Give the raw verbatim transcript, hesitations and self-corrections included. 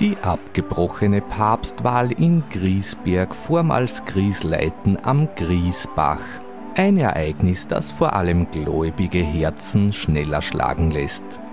Die abgebrochene Papstwahl in Griesberg, vormals Griesleiten am Griesbach. Ein Ereignis, das vor allem gläubige Herzen schneller schlagen lässt.